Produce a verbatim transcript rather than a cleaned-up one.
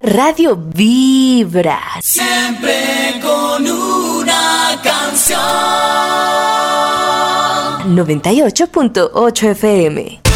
Radio Vibra. Siempre con una canción. noventa y ocho punto ocho F M.